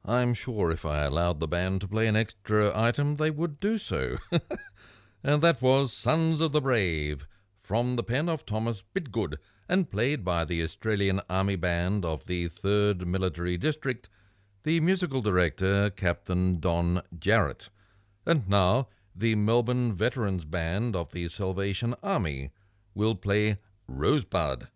I'm sure if I allowed the band to play an extra item, they would do so. And that was Sons of the Brave, from the pen of Thomas Bidgood, and played by the Australian Army Band of the 3rd Military District, the musical director Captain Don Jarrett. And now the Melbourne Veterans Band of the Salvation Army will play Rosebud.